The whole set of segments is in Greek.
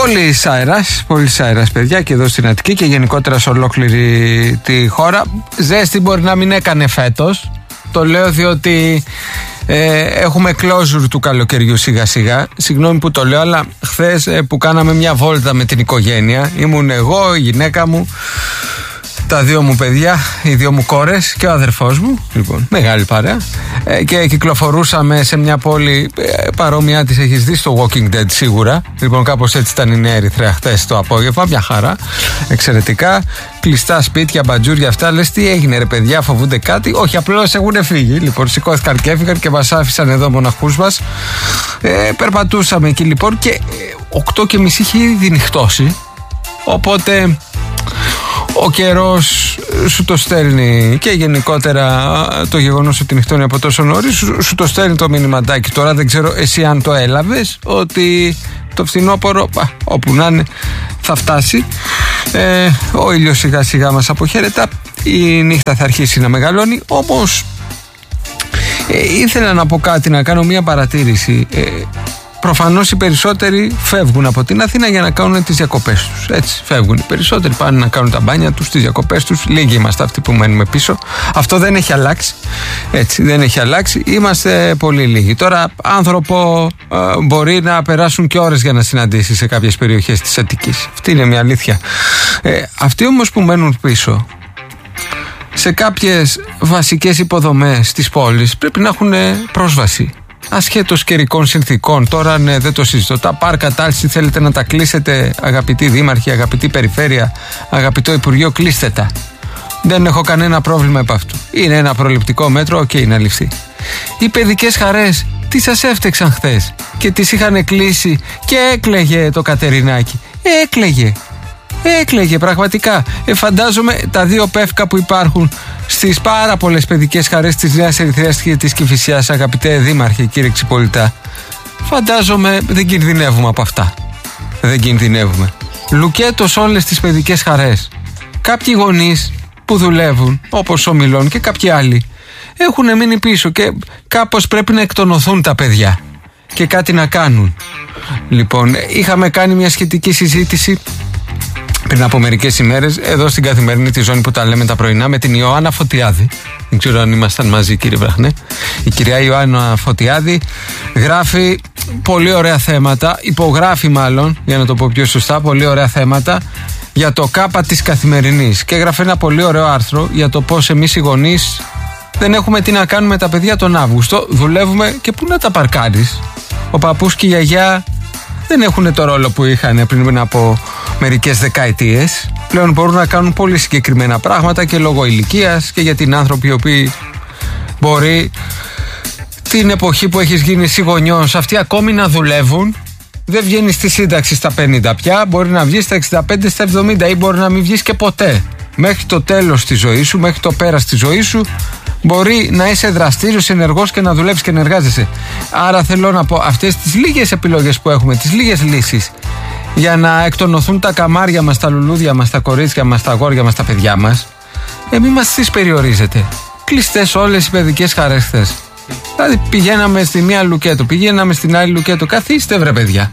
Πολύ αέρας, παιδιά, και εδώ στην Αττική και γενικότερα σε ολόκληρη τη χώρα. Ζέστη μπορεί να μην έκανε φέτος. Το λέω διότι έχουμε closure του καλοκαιριού σιγά σιγά. Συγγνώμη που το λέω, αλλά χθες που κάναμε μια βόλτα με την οικογένεια, ήμουν εγώ, η γυναίκα μου, τα δύο μου παιδιά, οι δύο μου κόρες και ο αδερφός μου, λοιπόν, μεγάλη παρέα, και κυκλοφορούσαμε σε μια πόλη παρόμοια της έχεις δει στο Walking Dead σίγουρα. Λοιπόν, κάπως έτσι ήταν η Νέα Ερυθρέα χθες το απόγευμα, μια χαρά, εξαιρετικά, κλειστά σπίτια, μπατζούρια, αυτά. Λες τι έγινε ρε παιδιά, φοβούνται κάτι? Όχι, απλώς έχουν φύγει. Λοιπόν, σηκώθηκαν και έφυγαν και μας άφησαν εδώ μοναχούς μας. Περπατούσαμε εκεί λοιπόν και 8:30 είχε ήδη νυχτώσει, οπότε ο καιρός σου το στέλνει, και γενικότερα το γεγονός ότι νυχτώνει από τόσο νωρίς σου το στέλνει το μηνυματάκι. Τώρα δεν ξέρω εσύ αν το έλαβες, ότι το φθινόπωρο όπου να είναι θα φτάσει, ο ήλιος σιγά σιγά μας αποχαιρετά, η νύχτα θα αρχίσει να μεγαλώνει. Όμως ήθελα να πω κάτι, να κάνω μια παρατήρηση. Προφανώς οι περισσότεροι φεύγουν από την Αθήνα για να κάνουν τις διακοπές τους. Έτσι, φεύγουν. Οι περισσότεροι πάνε να κάνουν τα μπάνια τους, τις διακοπές τους. Λίγοι είμαστε αυτοί που μένουμε πίσω. Αυτό δεν έχει αλλάξει. Έτσι, δεν έχει αλλάξει. Είμαστε πολύ λίγοι. Τώρα, άνθρωπο μπορεί να περάσουν και ώρες για να συναντήσει σε κάποιες περιοχές της Αττικής. Αυτή είναι μια αλήθεια. Αυτοί όμως που μένουν πίσω, σε κάποιες βασικές υποδομές της πόλης πρέπει να έχουν πρόσβαση. Ασχέτως καιρικών συνθήκων. Τώρα ναι, δεν το συζητώ. Τα πάρκα τάλση θέλετε να τα κλείσετε, αγαπητοί δήμαρχοι, αγαπητή περιφέρεια, αγαπητό Υπουργείο, κλείστε τα. Δεν έχω κανένα πρόβλημα επ' αυτού. Είναι ένα προληπτικό μέτρο, να ληφθεί. Οι παιδικές χαρές, τι σας έφτεξαν χθες και τις είχαν κλείσει και έκλαιγε το Κατερινάκι. Έκλαιγε πραγματικά. Φαντάζομαι τα δύο πεύκα που υπάρχουν στις πάρα πολλές παιδικές χαρές της Νέας Ερυθρέας και της Κηφισιάς, αγαπητέ δήμαρχε, κύριε Ξυπολιτά, φαντάζομαι δεν κινδυνεύουμε από αυτά. Δεν κινδυνεύουμε. Λουκέτος όλες τις παιδικές χαρές. Κάποιοι γονείς που δουλεύουν, όπως ο Μιλών και κάποιοι άλλοι, έχουν μείνει πίσω και κάπως πρέπει να εκτονωθούν τα παιδιά και κάτι να κάνουν. Λοιπόν, είχαμε κάνει μια σχετική συζήτηση πριν από μερικές ημέρες εδώ στην καθημερινή τη ζώνη που τα λέμε τα πρωινά με την Ιωάννα Φωτιάδη. Δεν ξέρω αν ήμασταν μαζί, κύριε Βραχνέ. Η κυρία Ιωάννα Φωτιάδη γράφει πολύ ωραία θέματα, υπογράφει μάλλον, για να το πω πιο σωστά, πολύ ωραία θέματα για το ΚΑΠΑ της Καθημερινής, και έγραφε ένα πολύ ωραίο άρθρο για το πώς εμείς οι γονείς δεν έχουμε τι να κάνουμε τα παιδιά τον Αύγουστο. Δουλεύουμε και πού να τα παρκάρεις. Ο παππούς και η γιαγιά δεν έχουν το ρόλο που είχαν πριν από μερικές δεκαετίες. Πλέον μπορούν να κάνουν πολύ συγκεκριμένα πράγματα και λόγω ηλικίας, και γιατί είναι άνθρωποι οι οποίοι μπορεί την εποχή που έχεις γίνει εσύ γονιός, αυτοί ακόμη να δουλεύουν. Δεν βγαίνει στη σύνταξη στα 50 πια, μπορεί να βγει στα 65, στα 70 ή μπορεί να μην βγεις και ποτέ. Μέχρι το τέλος της ζωής σου, μέχρι το πέρας της ζωής σου, μπορεί να είσαι δραστήριος, ενεργός και να δουλεύεις και να εργάζεσαι. Άρα θέλω να πω, αυτές τις λίγες επιλογές που έχουμε, τις λίγες λύσεις για να εκτονωθούν τα καμάρια μας, τα λουλούδια μας, τα κορίτσια μας, τα αγόρια μας, τα παιδιά μας, μη μας τις περιορίζετε. Κλειστές όλες οι παιδικές χαρές χθες. Δηλαδή πηγαίναμε στη μία Λουκέτο, πηγαίναμε στην άλλη Λουκέτο. Καθίστε βρε παιδιά.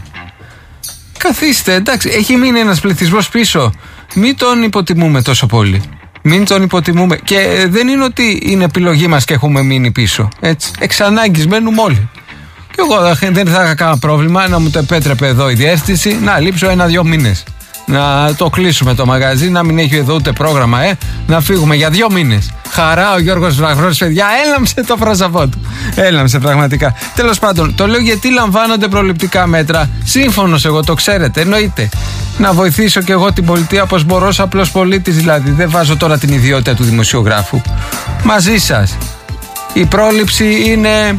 Καθίστε, εντάξει, έχει μείνει ένας πληθυσμός πίσω. Μην τον υποτιμούμε τόσο πολύ. Μην τον υποτιμούμε. Και δεν είναι ότι είναι επιλογή μας και έχουμε μείνει πίσω. Έτσι. Εξ ανάγκης μένουμε όλοι. Και εγώ δεν θα είχα κανένα πρόβλημα να μου το επέτρεπε εδώ η διεύθυνση να λείψω 1-2 μήνες. Να το κλείσουμε το μαγαζί, να μην έχει εδώ ούτε πρόγραμμα, να φύγουμε για 2 μήνες. Χαρά ο Γιώργος Βραχνός, παιδιά, έλαμψε το πρόσωπό του. Έλαμψε πραγματικά. Τέλος πάντων, το λέω γιατί λαμβάνονται προληπτικά μέτρα. Σύμφωνος εγώ, το ξέρετε, εννοείται. Να βοηθήσω κι εγώ την πολιτεία όπως μπορώ, ως απλός πολίτης δηλαδή. Δεν βάζω τώρα την ιδιότητα του δημοσιογράφου. Μαζί σας. Η πρόληψη είναι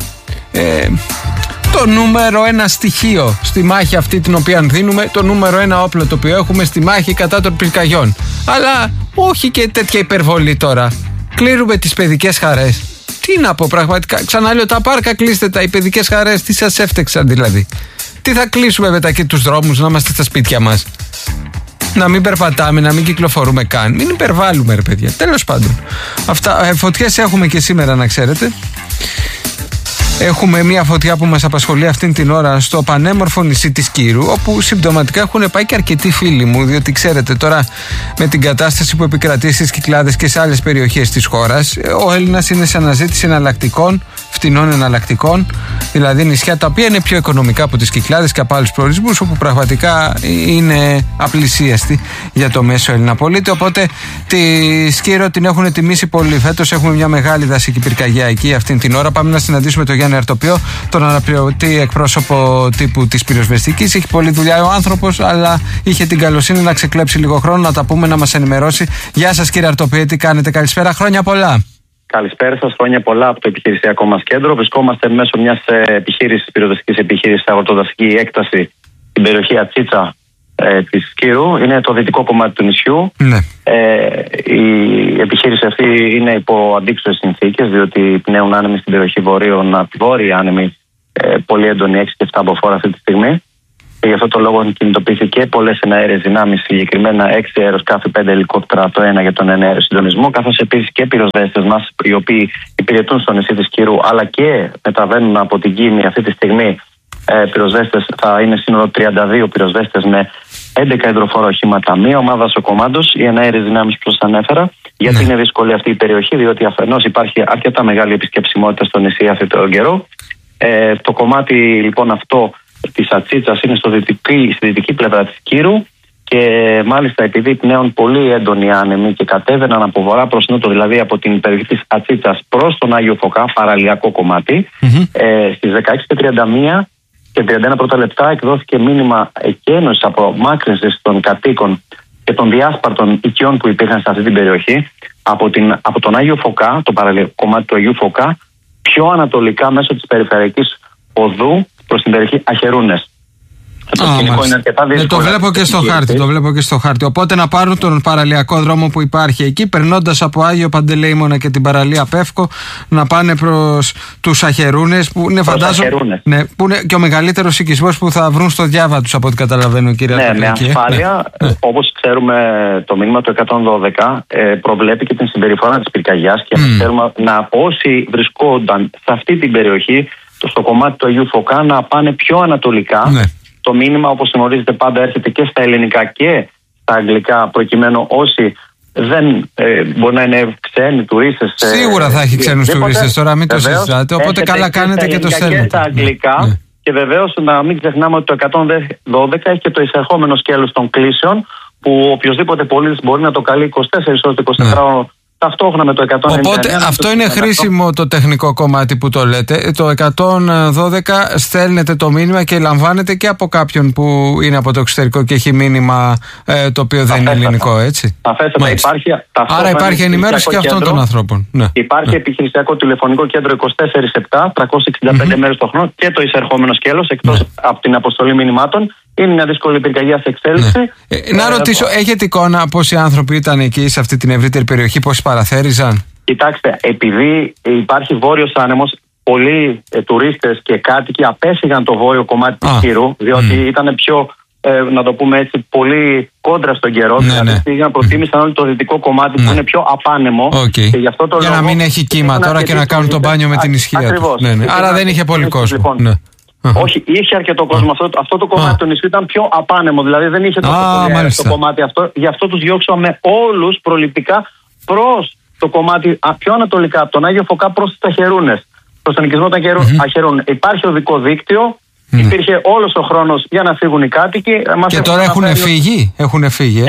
το νούμερο 1 στοιχείο στη μάχη αυτή την οποία δίνουμε, το νούμερο 1 όπλο το οποίο έχουμε στη μάχη κατά των πυρκαγιών. Αλλά όχι και τέτοια υπερβολή τώρα. Κλείνουμε τις παιδικές χαρές. Τι να πω πραγματικά, ξαναλέω, τα πάρκα κλείστε τα, οι παιδικές χαρές, τι σας έφτεξαν δηλαδή. Τι θα κλείσουμε μετά και τους δρόμους, να είμαστε στα σπίτια μας. Να μην περπατάμε, να μην κυκλοφορούμε καν. Μην υπερβάλλουμε ρε παιδιά. Τέλος πάντων. Αυτά, φωτιές έχουμε και σήμερα να ξέρετε. Έχουμε μια φωτιά που μας απασχολεί αυτήν την ώρα στο πανέμορφο νησί της Κύρου, όπου συμπτωματικά έχουν πάει και αρκετοί φίλοι μου, διότι ξέρετε τώρα με την κατάσταση που επικρατεί στις Κυκλάδες και σε άλλες περιοχές της χώρας, ο Έλληνας είναι σε αναζήτηση εναλλακτικών, φτηνών εναλλακτικών, δηλαδή νησιά τα οποία είναι πιο οικονομικά από τις Κυκλάδες και από άλλους προορισμούς, όπου πραγματικά είναι απλησίαστη για το μέσο Έλληνα πολίτη. Οπότε τη Σκύρο την έχουν τιμήσει πολύ. Φέτος έχουμε μια μεγάλη δασική πυρκαγιά εκεί αυτήν την ώρα. Πάμε να συναντήσουμε τον Γιάννη Αρτοπιό, τον αναπληρωτή εκπρόσωπο τύπου της πυροσβεστικής. Έχει πολλή δουλειά ο άνθρωπος, αλλά είχε την καλοσύνη να ξεκλέψει λίγο χρόνο να τα πούμε, να μας ενημερώσει. Γεια σας κύριε Αρτοπιέ, τι κάνετε? Καλησπέρα, χρόνια πολλά. Καλησπέρα σας, χρόνια πολλά από το επιχειρησιακό μας κέντρο. Βρισκόμαστε μέσω μιας επιχείρησης, πυροσβεστικής επιχείρησης, αγροτοδασική έκταση στην περιοχή Ατσίτσα της Κύρου. Είναι το δυτικό κομμάτι του νησιού. Ναι. Η επιχείρηση αυτή είναι υπό αντίξωες συνθήκες, διότι πνέουν άνεμοι στην περιοχή βόρειοι άνεμοι, πολύ έντονοι, 6 και 7 από φόρα αυτή τη στιγμή. Και γι' αυτό το λόγο κινητοποιήθηκε πολλές εναέρειες δυνάμεις, συγκεκριμένα 6 αεροσκάφη, 5 ελικόπτερα, το ένα για τον εναέριο συντονισμό, καθώς επίσης και πυροσβέστες μας, οι οποίοι υπηρετούν στο νησί της Κύρου, αλλά και μεταβαίνουν από την Κίνη αυτή τη στιγμή. Πυροσβέστες, θα είναι σύνολο 32 πυροσβέστες με 11 υδροφόρα οχήματα, μία ομάδα σοκομάντος, οι εναέρειες δυνάμεις που σας ανέφερα. Γιατί είναι δύσκολη αυτή η περιοχή, διότι αφενός υπάρχει αρκετά μεγάλη επισκεψιμότητα στο νησί αυτή τον καιρό. Το κομμάτι λοιπόν αυτό της Ατσίτσας είναι στη δυτική πλευρά της Κύρου και μάλιστα επειδή πνέουν πολύ έντονοι άνεμοι και κατέβαιναν από βορρά προς νότο, δηλαδή από την περιοχή της Ατσίτσας προς τον Άγιο Φωκά, παραλιακό κομμάτι, στις 16 και 31 και 31 πρώτα λεπτά εκδόθηκε μήνυμα εκένωσης, απομάκρυνσης των κατοίκων και των διάσπαρτων οικειών που υπήρχαν σε αυτή την περιοχή από τον Άγιο Φωκά, το παραλιακό κομμάτι του Αγίου Φωκά, πιο ανατολικά μέσω της περιφερειακής οδού προς την περιοχή Αχερούνες. Το σκηνικό είναι αρκετά δύσκολο. Το βλέπω και στο χάρτη. Οπότε να πάρουν τον παραλιακό δρόμο που υπάρχει εκεί, περνώντας από Άγιο Παντελεήμονα και την παραλία Πεύκο, να πάνε προς τους Αχερούνες, που είναι φαντάζομαι που είναι και ο μεγαλύτερος οικισμός που θα βρουν στο διάβα τους, από ό,τι καταλαβαίνω, κύριε Αρτοπιέ. Με ασφάλεια. Όπως ξέρουμε, το μήνυμα του 112 προβλέπει και την συμπεριφορά της πυρκαγιάς και ξέρουμε όσοι βρισκόνταν σε αυτή την περιοχή, στο κομμάτι του Αγίου Φωκά, να πάνε πιο ανατολικά. Ναι. Το μήνυμα, όπως γνωρίζετε, πάντα έρχεται και στα ελληνικά και στα αγγλικά, προκειμένου όσοι δεν μπορεί να είναι ξένοι τουρίστες. Σίγουρα θα έχει ξένους τουρίστες τώρα, μην το συζητάτε. Οπότε καλά κάνετε και το στέλνετε. Και στα αγγλικά. Και βεβαίως να μην ξεχνάμε ότι το 112 έχει και το εισερχόμενο σκέλος των κλήσεων, που οποιοδήποτε πολίτης μπορεί να το καλεί 24 ώρες, 24 ώρες. Ταυτόχρονα με το 199. Οπότε αυτό είναι χρήσιμο το τεχνικό κομμάτι που το λέτε. Το 112 στέλνετε το μήνυμα και λαμβάνετε και από κάποιον που είναι από το εξωτερικό και έχει μήνυμα το οποίο δεν είναι ελληνικό, έτσι. Άρα υπάρχει ενημέρωση και αυτών των ανθρώπων. Ναι. Υπάρχει επιχειρησιακό τηλεφωνικό κέντρο 24/7, 365 μέρες το χρόνο και το εισερχόμενο σκέλος, εκτός από την αποστολή μηνυμάτων. Είναι μια δύσκολη πυρκαγιά σε εξέλιξη. Να ρωτήσω, έχετε εικόνα πόσοι άνθρωποι ήταν εκεί σε αυτή την ευρύτερη περιοχή, πόσοι παραθέριζαν? Κοιτάξτε, επειδή υπάρχει βόρειος άνεμος, πολλοί τουρίστες και κάτοικοι απέφυγαν το βόρειο κομμάτι της Κύρου, διότι ήταν πιο, να το πούμε έτσι, πολύ κόντρα στον καιρό. Δηλαδή προτίμησαν όλοι το δυτικό κομμάτι που είναι πιο απάνεμο. Και γι' αυτό το για λόγο, να μην έχει κύμα τώρα και να κάνουν το μπάνιο με την ισχύα του. Άρα δεν είχε πολύ κόσμο. Όχι, είχε αρκετό κόσμο. Αυτό το κομμάτι του νησιού ήταν πιο απάνεμο, δηλαδή δεν είχε τόσο πολύ το κομμάτι αυτό. Γι' αυτό τους διώξαμε όλους προληπτικά προς το κομμάτι πιο ανατολικά, από τον Άγιο Φωκά προς τις Αχερούνες, προς τον οικισμό των Αχερών. Υπάρχει οδικό δίκτυο, υπήρχε όλος ο χρόνος για να φύγουν οι κάτοικοι. Και τώρα έχουν φύγει. Έχουν φύγει.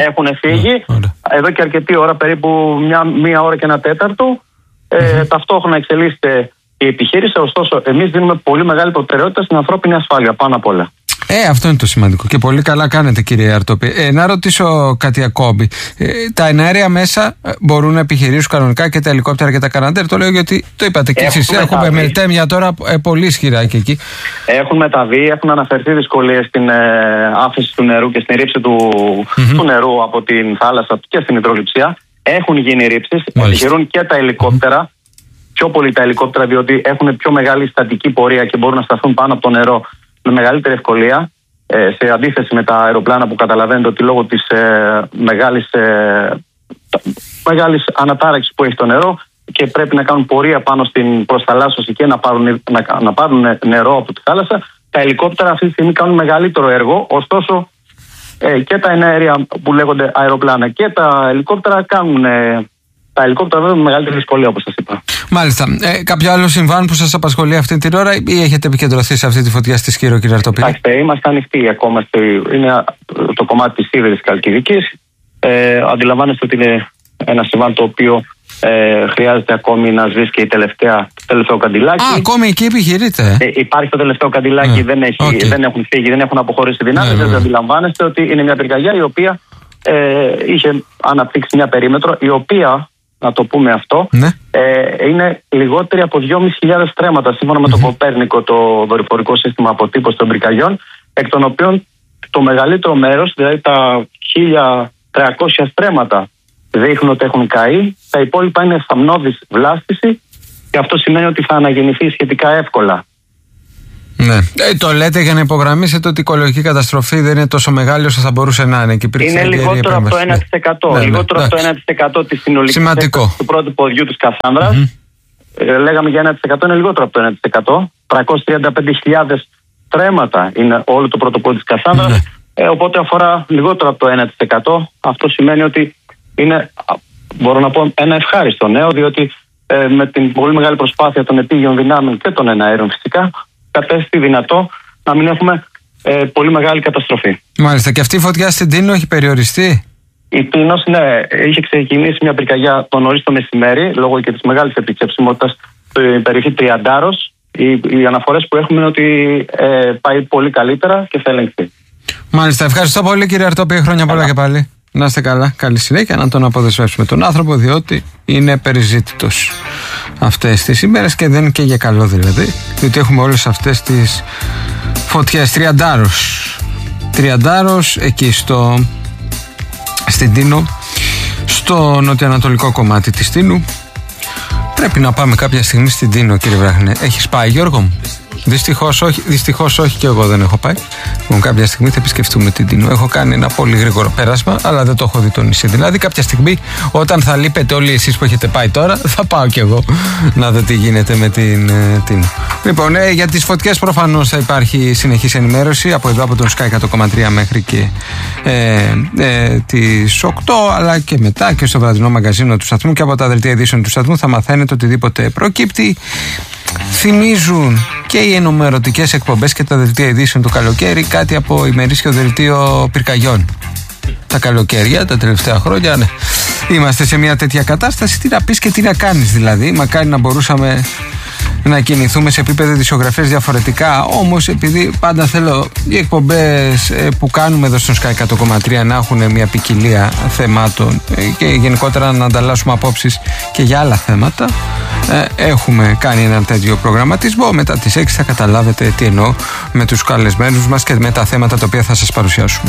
Εδώ και αρκετή ώρα, περίπου μία ώρα και ένα τέταρτο. Ταυτόχρονα εξελίσσεται η επιχείρηση, ωστόσο, εμείς δίνουμε πολύ μεγάλη προτεραιότητα στην ανθρώπινη ασφάλεια πάνω απ' όλα. Αυτό είναι το σημαντικό και πολύ καλά κάνετε, κύριε Αρτοπιέ. Να ρωτήσω κάτι ακόμη. Τα εναέρια μέσα μπορούν να επιχειρήσουν κανονικά και τα ελικόπτερα και τα καναντέρ? Το λέω γιατί το είπατε και εσείς. Έχουμε μελτέμια τώρα πολύ ισχυρά και εκεί. Έχουν μεταβεί, έχουν αναφερθεί δυσκολίες στην άφηση του νερού και στην ρήψη του νερού από την θάλασσα και στην υδρολειψία. Έχουν γίνει ρήψεις, επιχειρούν και τα ελικόπτερα. Πιο πολύ τα ελικόπτερα, διότι έχουν πιο μεγάλη στατική πορεία και μπορούν να σταθούν πάνω από το νερό με μεγαλύτερη ευκολία, σε αντίθεση με τα αεροπλάνα που καταλαβαίνετε ότι λόγω της μεγάλης ανατάραξης που έχει το νερό και πρέπει να κάνουν πορεία πάνω στην προσθαλάσσωση και να πάρουν νερό από τη θάλασσα. Τα ελικόπτερα αυτή τη στιγμή κάνουν μεγαλύτερο έργο, ωστόσο και τα εναέρια που λέγονται αεροπλάνα και τα ελικόπτερα κάνουν. Τα ελικόπτερα βέβαια με μεγαλύτερη δυσκολία, όπως σας είπα. Μάλιστα. Κάποιο άλλο συμβάν που σας απασχολεί αυτή την ώρα ή έχετε επικεντρωθεί σε αυτή τη φωτιά στη Σκύρο, κύριε Αρτοπίδη? Κοιτάξτε, είμαστε ανοιχτοί ακόμα. Είναι το κομμάτι της Σίδερης Καλκιδικής. Αντιλαμβάνεστε ότι είναι ένα συμβάν το οποίο χρειάζεται ακόμη να σβήσει και το τελευταίο καντιλάκι. Ακόμη εκεί επιχειρείται. Υπάρχει το τελευταίο καντιλάκι, δεν έχουν φύγει, δεν έχουν αποχωρήσει δυνάμεις. Δεν αντιλαμβάνεστε ότι είναι μια πυρκαγιά η οποία είχε αναπτύξει μια περίμετρο, η οποία, να το πούμε αυτό, είναι λιγότερη από 2.500 στρέμματα σύμφωνα με το Κοπέρνικο, το δορυφορικό σύστημα αποτύπωσης των πυρκαγιών, εκ των οποίων το μεγαλύτερο μέρος, δηλαδή τα 1.300 στρέμματα, δείχνουν ότι έχουν καεί. Τα υπόλοιπα είναι θαμνώδης βλάστηση και αυτό σημαίνει ότι θα αναγεννηθεί σχετικά εύκολα. Ναι. Το λέτε για να υπογραμμίσετε ότι η οικολογική καταστροφή δεν είναι τόσο μεγάλη όσο θα μπορούσε να είναι. Και είναι λιγότερο από το 1%. Λιγότερο από το 1% της συνολικής έκτασης του πρώτου ποδιού της Κασάνδρας. Λέγαμε για 1%, είναι λιγότερο από το 1%. 335.000 στρέμματα είναι όλο το πρώτο πόδι της Κασάνδρας. Οπότε αφορά λιγότερο από το 1%. Αυτό σημαίνει ότι είναι, μπορώ να πω, ένα ευχάριστο νέο, διότι με την πολύ μεγάλη προσπάθεια των επίγειων δυνάμεων και των εναέρων φυσικά, κατέστη δυνατό να μην έχουμε πολύ μεγάλη καταστροφή. Μάλιστα. Και αυτή η φωτιά στην Τίνο έχει περιοριστεί? Η Τίνος, ναι, είχε ξεκινήσει μια πυρκαγιά το νωρίς το μεσημέρι, λόγω και της μεγάλης επισκεψιμότητας στην περιοχή Τριαντάρος. Οι αναφορές που έχουμε είναι ότι πάει πολύ καλύτερα και θα ελεγχθεί. Μάλιστα. Ευχαριστώ πολύ, κύριε Αρτόπη. Χρόνια πολλά και πάλι. Να είστε καλά. Καλή συνέχεια. Να τον αποδεσμεύσουμε τον άνθρωπο, διότι είναι περιζήτητος αυτές τις ημέρες και δεν είναι και για καλό δηλαδή, διότι έχουμε όλες αυτές τις φωτιές. Τριαντάρος εκεί στην Τίνο, στο νοτιοανατολικό κομμάτι της Τίνου. Πρέπει να πάμε κάποια στιγμή στην Τίνο, κύριε Βράχνε. Έχεις πάει, Γιώργο μου? Δυστυχώς όχι, και εγώ δεν έχω πάει. Κάποια στιγμή θα επισκεφτούμε την Τίνο. Έχω κάνει ένα πολύ γρήγορο πέρασμα, αλλά δεν το έχω δει το νησί. Δηλαδή, κάποια στιγμή, όταν θα λείπετε όλοι εσείς που έχετε πάει τώρα, θα πάω κι εγώ να δω τι γίνεται με την Τίνο. Λοιπόν, για τις φωτιές προφανώς θα υπάρχει συνεχής ενημέρωση από εδώ, από τον Sky 100,3 μέχρι και τις 8, αλλά και μετά και στο βραδινό μαγκαζίνο του σταθμού και από τα δελτία ειδήσεων του σταθμού θα μαθαίνετε οτιδήποτε προκύπτει. Θυμίζουν και οι ενημερωτικές εκπομπές και τα δελτία ειδήσεων του καλοκαίρι κάτι από ημερήσιο δελτίο πυρκαγιών. Τα καλοκαίρια, τα τελευταία χρόνια, ναι. Είμαστε σε μια τέτοια κατάσταση. Τι να πεις και τι να κάνεις δηλαδή. Μακάρι να μπορούσαμε να κινηθούμε σε επίπεδο ειδησιογραφίας διαφορετικά. Όμως, επειδή πάντα θέλω οι εκπομπές που κάνουμε εδώ στον Sky 100,3 να έχουν μια ποικιλία θεμάτων και γενικότερα να ανταλλάσσουμε απόψεις και για άλλα θέματα, έχουμε κάνει ένα τέτοιο προγραμματισμό. Μετά τις 6 θα καταλάβετε τι εννοώ με τους καλεσμένους μας και με τα θέματα τα οποία θα σας παρουσιάσουμε.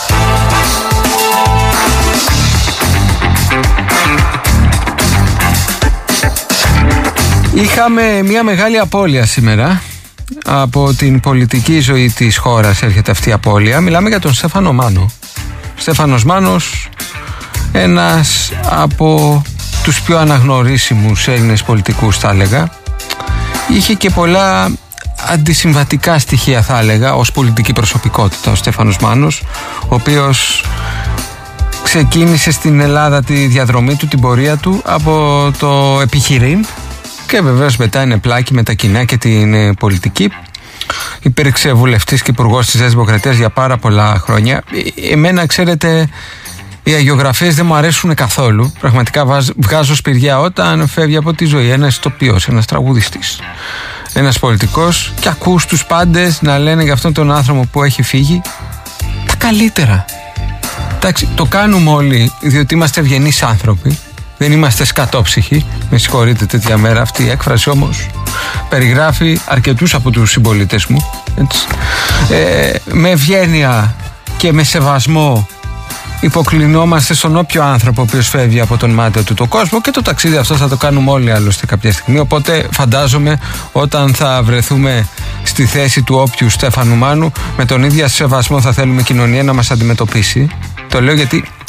Είχαμε μια μεγάλη απώλεια σήμερα. Από την πολιτική ζωή της χώρας έρχεται αυτή η απώλεια. Μιλάμε για τον Στέφανο Μάνο. Στέφανος Μάνος, ένας από τους πιο αναγνωρίσιμους Έλληνες πολιτικούς, θα έλεγα. Είχε και πολλά αντισυμβατικά στοιχεία, θα έλεγα, ως πολιτική προσωπικότητα ο Στέφανος Μάνος, ο οποίος ξεκίνησε στην Ελλάδα τη διαδρομή του, την πορεία του από το επιχειρήν και βεβαίως μετά είναι πλάκη με τα κοινά και την πολιτική. Υπήρξε βουλευτής και υπουργός της Νέας Δημοκρατίας για πάρα πολλά χρόνια. Εμένα, ξέρετε, οι αγιογραφίες δεν μου αρέσουν καθόλου. Πραγματικά βγάζω σπηριά όταν φεύγει από τη ζωή ένας ηθοποιός, ένας τραγουδιστής, ένας πολιτικός, και ακούς τους πάντες να λένε για αυτόν τον άνθρωπο που έχει φύγει τα καλύτερα. Εντάξει, το κάνουμε όλοι διότι είμαστε ευγενείς άνθρωποι. Δεν είμαστε σκατόψυχοι. Με συγχωρείτε τέτοια μέρα αυτή η έκφραση, όμως περιγράφει αρκετούς από τους συμπολίτες μου. Έτσι. Με ευγένεια και με σεβασμό υποκλεινόμαστε στον όποιο άνθρωπο ο οποίος φεύγει από τον μάτιο του το κόσμο, και το ταξίδι αυτό θα το κάνουμε όλοι άλλωστε κάποια στιγμή. Οπότε φαντάζομαι όταν θα βρεθούμε στη θέση του όποιου Στέφανου Μάνου, με τον ίδιο σεβασμό θα θέλουμε η κοινωνία να μας αντιμετωπίσει. Το λέω γιατί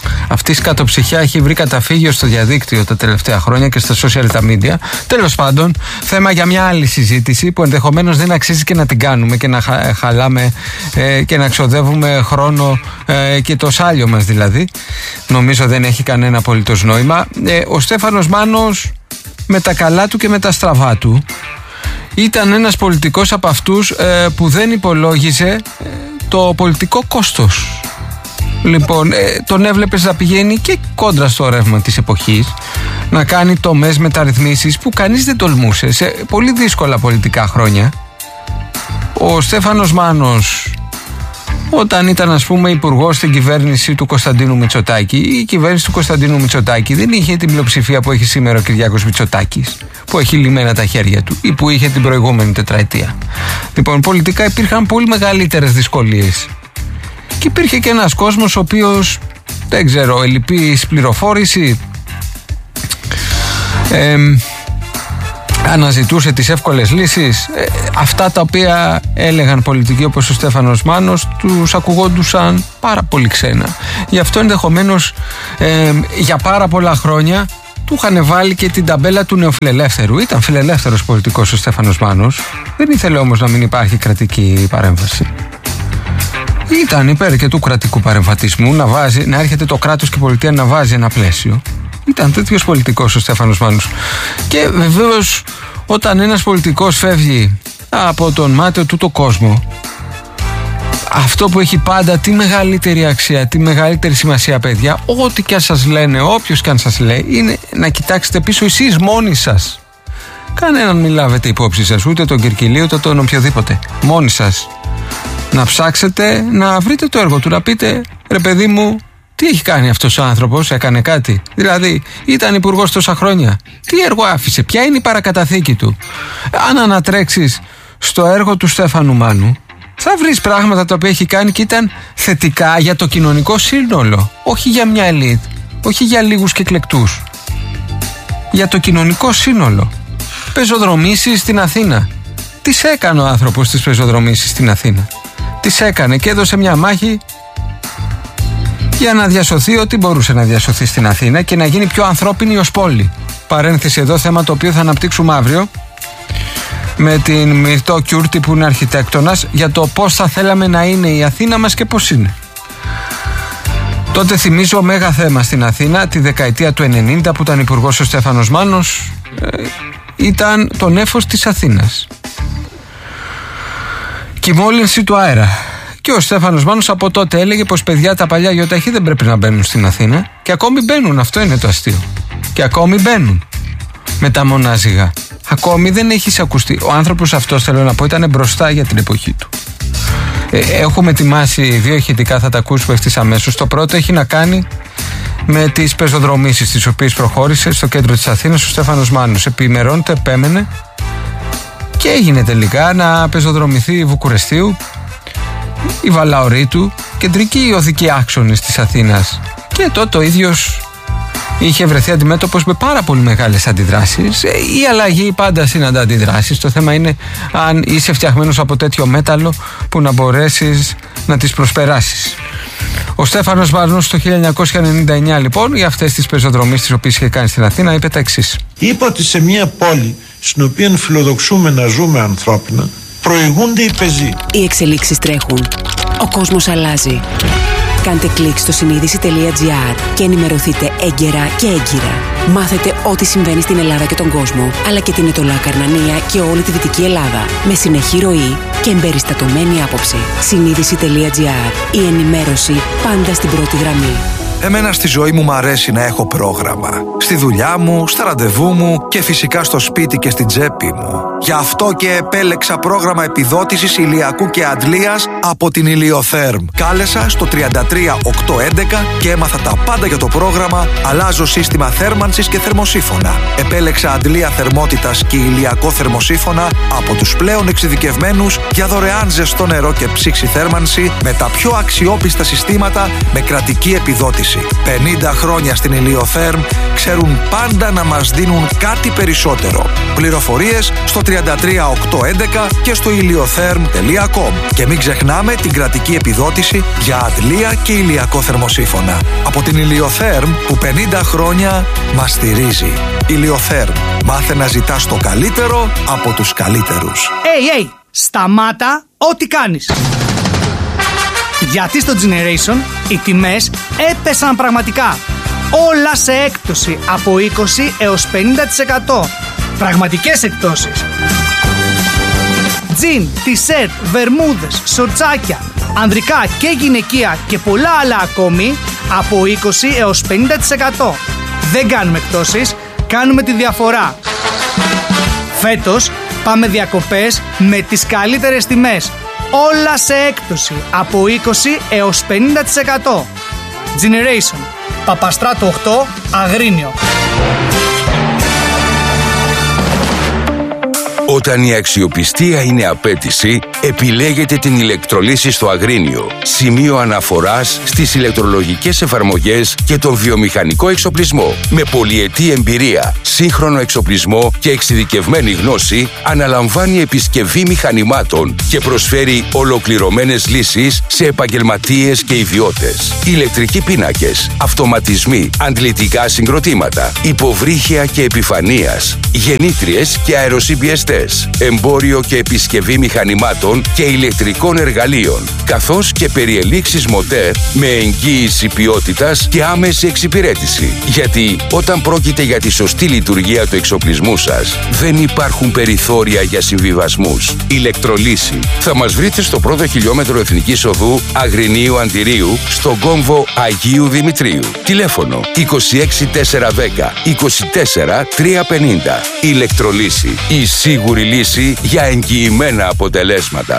αυτή η σκατοψυχιά έχει βρει καταφύγιο στο διαδίκτυο τα τελευταία χρόνια και στα social τα media. Τέλος πάντων, θέμα για μια άλλη συζήτηση που ενδεχομένως δεν αξίζει και να την κάνουμε και να χαλάμε και να ξοδεύουμε χρόνο και το σάλιο μας δηλαδή. Νομίζω δεν έχει κανένα απολύτως νόημα. Ο Στέφανος Μάνος, με τα καλά του και με τα στραβά του, ήταν ένας πολιτικός από αυτούς που δεν υπολόγιζε το πολιτικό κόστος. Λοιπόν, τον έβλεπες να πηγαίνει και κόντρα στο ρεύμα της εποχής, να κάνει τομές μεταρρυθμίσεις που κανείς δεν τολμούσε σε πολύ δύσκολα πολιτικά χρόνια. Ο Στέφανος Μάνος, όταν ήταν ας πούμε υπουργός στην κυβέρνηση του Κωνσταντίνου Μητσοτάκη, η κυβέρνηση του Κωνσταντίνου Μητσοτάκη δεν είχε την πλειοψηφία που έχει σήμερα ο Κυριάκος Μητσοτάκης, που έχει λυμμένα τα χέρια του, ή που είχε την προηγούμενη τετραετία. Λοιπόν, πολιτικά υπήρχαν πολύ μεγαλύτερες δυσκολίες. Και υπήρχε και ένας κόσμος ο οποίος, δεν ξέρω, ελλειπής πληροφόρηση, αναζητούσε τις εύκολες λύσεις. Αυτά τα οποία έλεγαν πολιτικοί όπως ο Στέφανος Μάνος τους ακουγόντουσαν πάρα πολύ ξένα. Γι' αυτό ενδεχομένως για πάρα πολλά χρόνια του είχαν βάλει και την ταμπέλα του νεοφιλελεύθερου. Ήταν φιλελεύθερος πολιτικός ο Στέφανος Μάνος, δεν ήθελε όμως να μην υπάρχει κρατική παρέμβαση. Ήταν υπέρ και του κρατικού παρεμβατισμού, να έρχεται το κράτος και η πολιτεία να βάζει ένα πλαίσιο. Ήταν τέτοιος πολιτικός ο Στέφανος Μάνος. Και βεβαίως όταν ένας πολιτικός φεύγει από τον μάτιο του το κόσμο, αυτό που έχει πάντα τη μεγαλύτερη αξία, τη μεγαλύτερη σημασία, παιδιά, ό,τι και αν σας λένε, όποιος και αν σας λέει, είναι να κοιτάξετε πίσω εσείς μόνοι σας. Κανέναν μην λάβετε υπόψη σας, ούτε τον Κυρκυλή, ούτε τον οποιοδήποτε. Μόνοι σας. Να ψάξετε, να βρείτε το έργο του, να πείτε, ρε παιδί μου, τι έχει κάνει αυτός ο άνθρωπος, έκανε κάτι? Δηλαδή, ήταν υπουργός τόσα χρόνια. Τι έργο άφησε, ποια είναι η παρακαταθήκη του? Αν ανατρέξεις στο έργο του Στέφανου Μάνου, θα βρεις πράγματα τα οποία έχει κάνει και ήταν θετικά για το κοινωνικό σύνολο. Όχι για μια ελίτ, όχι για λίγους και εκλεκτούς. Για το κοινωνικό σύνολο. Πεζοδρομήσεις στην Αθήνα. Τις έκανε ο άνθρωπος τις πεζοδρομήσεις στην Αθήνα. Τις έκανε και έδωσε μια μάχη για να διασωθεί ό,τι μπορούσε να διασωθεί στην Αθήνα και να γίνει πιο ανθρώπινη ως πόλη. Παρένθεση εδώ, θέμα το οποίο θα αναπτύξουμε αύριο με την Μυρτώ Κιούρτη που είναι αρχιτέκτονας, για το πώς θα θέλαμε να είναι η Αθήνα μας και πώς είναι. Τότε θυμίζω μέγα θέμα στην Αθήνα τη δεκαετία του 90 που ήταν υπουργός ο Στέφανος Μάνος, ήταν το νέφος της Αθήνας και η μόλυνση του αέρα. Και ο Στέφανος Μάνος από τότε έλεγε πως παιδιά τα παλιά γιοταχή δεν πρέπει να μπαίνουν στην Αθήνα, και ακόμη μπαίνουν, αυτό είναι το αστείο. Και ακόμη μπαίνουν με τα μονάζιγα. Ακόμη δεν έχει ακουστεί. Ο άνθρωπος αυτός, θέλω να πω, ήταν μπροστά για την εποχή του. Έχουμε ετοιμάσει δύο ηχητικά, θα τα ακούσουμε ευθύς αμέσως. Το πρώτο έχει να κάνει με τις πεζοδρομήσεις τις οποίες προχώρησε στο κέντρο της Αθήνας ο Στέφανος Μάνος. Επιμερών το επέμενε και έγινε τελικά να πεζοδρομηθεί η Βουκουρεστίου, η Βαλαωρίτου, κεντρική οδική άξονες της Αθήνας. Και τότε ο ίδιος είχε βρεθεί αντιμέτωπος με πάρα πολύ μεγάλες αντιδράσεις. Η αλλαγή πάντα συναντά αντιδράσεις. Το θέμα είναι αν είσαι φτιαχμένος από τέτοιο μέταλλο που να μπορέσεις να τις προσπεράσεις. Ο Στέφανος Μάνος το 1999 λοιπόν για αυτές τις πεζοδρομίες τις οποίες είχε κάνει στην Αθήνα είπε τα εξής. Είπα ότι σε μια πόλη στην οποία φιλοδοξούμε να ζούμε ανθρώπινα προηγούνται οι πεζοί. Οι εξελίξεις τρέχουν. Ο κόσμος αλλάζει. Κάντε κλικ στο συνείδηση.gr και ενημερωθείτε έγκαιρα και έγκυρα. Μάθετε ό,τι συμβαίνει στην Ελλάδα και τον κόσμο, αλλά και την Ετωλά Καρνανία και όλη τη Δυτική Ελλάδα. Με συνεχή ροή και εμπεριστατωμένη άποψη. Συνείδηση.gr. Η ενημέρωση πάντα στην πρώτη γραμμή. Εμένα στη ζωή μου αρέσει να έχω πρόγραμμα. Στη δουλειά μου, στα ραντεβού μου και φυσικά στο σπίτι και στην τσέπη μου. Γι' αυτό και επέλεξα πρόγραμμα επιδότησης ηλιακού και αντλίας από την Ηλιοθέρμ. Κάλεσα στο 33811 και έμαθα τα πάντα για το πρόγραμμα. Αλλάζω σύστημα θέρμανσης και θερμοσύφωνα. Επέλεξα αντλία θερμότητας και ηλιακό θερμοσύφωνα από τους πλέον εξειδικευμένους για δωρεάν ζεστό νερό και ψήξη θέρμανση με τα πιο αξιόπιστα συστήματα με κρατική επιδότηση. επιδότηση. 50 χρόνια στην Ηλιοθέρμ ξέρουν πάντα να μας δίνουν κάτι περισσότερο. Πληροφορίες στο 33811 και στο iliotherm.com. Και μην ξεχνάμε την κρατική επιδότηση για αντλία και ηλιακό θερμοσύφωνα. Από την Ηλιοθέρμ που 50 χρόνια μας στηρίζει. Ηλιοθέρμ. Μάθε να ζητάς το καλύτερο από τους καλύτερους. Hey, σταμάτα ό,τι κάνεις. Γιατί στο Generation οι τιμές έπεσαν πραγματικά. Όλα σε έκπτωση από 20 έως 50%. Πραγματικές εκπτώσεις. Τζιν, τισέρτ, βερμούδες, σορτσάκια, ανδρικά και γυναικεία και πολλά άλλα ακόμη από 20 έως 50%. Δεν κάνουμε εκπτώσεις, κάνουμε τη διαφορά. Φέτος πάμε διακοπές με τις καλύτερες τιμές. Όλα σε έκπτωση από 20 έως 50%. Generation, Παπαστράτο 8, Αγρίνιο. Όταν η αξιοπιστία είναι απέτηση, επιλέγετε την ηλεκτρολύση στο Αγρίνιο. Σημείο αναφοράς στις ηλεκτρολογικές εφαρμογές και τον βιομηχανικό εξοπλισμό. Με πολυετή εμπειρία, σύγχρονο εξοπλισμό και εξειδικευμένη γνώση, αναλαμβάνει επισκευή μηχανημάτων και προσφέρει ολοκληρωμένες λύσεις σε επαγγελματίες και ιδιώτες. Ηλεκτρικοί πίνακες, αυτοματισμοί, αντλητικά συγκροτήματα, υποβρύχια και επιφανείας, γεννήτριες και αεροσυμπιεστές. Εμπόριο και επισκευή μηχανημάτων και ηλεκτρικών εργαλείων, καθώς και περιελήξεις μοτέρ με εγγύηση ποιότητας και άμεση εξυπηρέτηση. Γιατί όταν πρόκειται για τη σωστή λειτουργία του εξοπλισμού σας, δεν υπάρχουν περιθώρια για συμβιβασμούς. Ηλεκτρολύση. Θα μας βρείτε στο πρώτο χιλιόμετρο Εθνικής Οδού Αγρινίου Αντιρίου, στον κόμβο Αγίου Δημητρίου. Τηλέφωνο 26410 24350. Ηλεκτρολύση. Η σίγουρη λύση για εγγυημένα αποτελέσματα.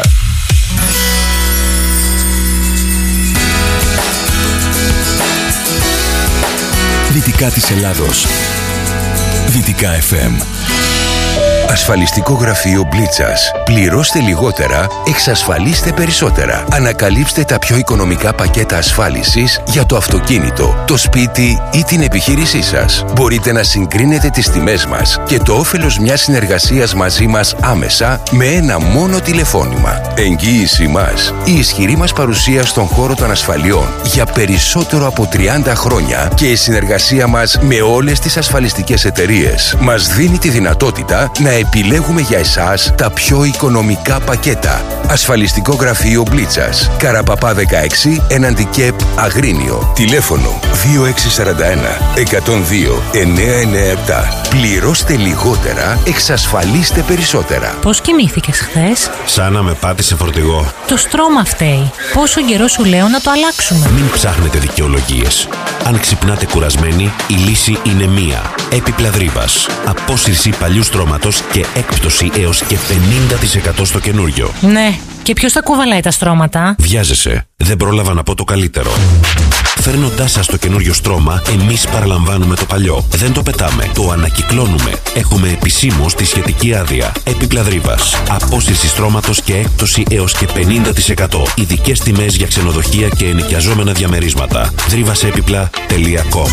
Δυτικά της Ελλάδος. Δυτικά FM. Ασφαλιστικό γραφείο Μπλίτσας. Πληρώστε λιγότερα, εξασφαλίστε περισσότερα. Ανακαλύψτε τα πιο οικονομικά πακέτα ασφάλισης για το αυτοκίνητο, το σπίτι ή την επιχείρησή σας. Μπορείτε να συγκρίνετε τις τιμές μας και το όφελος μιας συνεργασίας μαζί μας άμεσα με ένα μόνο τηλεφώνημα. Εγγύηση μας. Η ισχυρή μας παρουσία στον χώρο των ασφαλιών για περισσότερο από 30 χρόνια και η συνεργασία μας με όλες τις ασφαλιστικές εταιρείες μας δίνει τη δυνατότητα να επιλέγουμε για εσάς τα πιο οικονομικά πακέτα. Ασφαλιστικό γραφείο Μπλίτσας. Καραπαπά 16, έναντι ΚΕΠ Αγρίνιο. Τηλέφωνο 2641 102 997. Πληρώστε λιγότερα, εξασφαλίστε περισσότερα. Πώς κοιμήθηκες χθες? Σαν να με πάτησε φορτηγό. Το στρώμα φταίει. Πόσο καιρό σου λέω να το αλλάξουμε? Μην ψάχνετε δικαιολογίες. Αν ξυπνάτε κουρασμένοι, η λύση είναι μία. Έπιπλα Δρύβας. Απόσυρση παλιού στρώματος και έκπτωση έως και 50% στο καινούριο. Ναι, και ποιος θα κουβαλάει τα στρώματα? Βιάζεσαι. Δεν πρόλαβα να πω το καλύτερο. Φέρνοντάς σας το καινούριο στρώμα, εμείς παραλαμβάνουμε το παλιό. Δεν το πετάμε, το ανακυκλώνουμε. Έχουμε επισήμως τη σχετική άδεια. Έπιπλα Δρύβας. Απόσυρση στρώματος και έκπτωση έως και 50%. Ειδικές τιμές για ξενοδοχεία και ενοικιαζόμενα διαμερίσματα. Δρύβασέπιπλα.com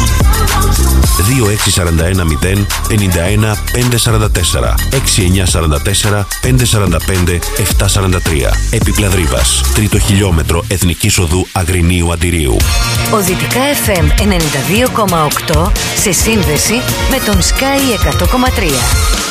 2641 0 51 544 6944 545 743. Έπιπλα Δρύβας. Τρίτο χιλιόμετρο Εθνικής Οδού Αγρινίου Αντιρίου. Ο Δυτικά FM 92,8 σε σύνδεση με τον Sky 100,3.